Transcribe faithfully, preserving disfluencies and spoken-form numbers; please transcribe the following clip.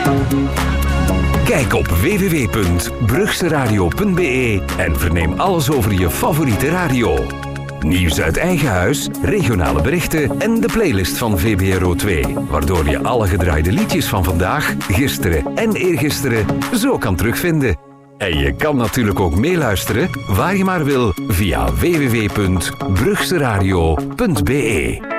Kijk op w w w punt brugseradio punt b e en verneem alles over je favoriete radio. Nieuws uit eigen huis, regionale berichten en de playlist van V B R O twee. Waardoor je alle gedraaide liedjes van vandaag, gisteren en eergisteren zo kan terugvinden. En je kan natuurlijk ook meeluisteren waar je maar wil via w w w punt brugseradio punt b e.